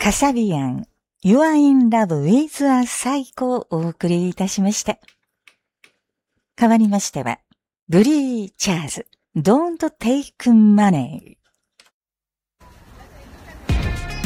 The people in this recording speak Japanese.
カサビアン You are in love with a psycho をお送りいたしました。変わりましては、ブリーチャーズ Don't take money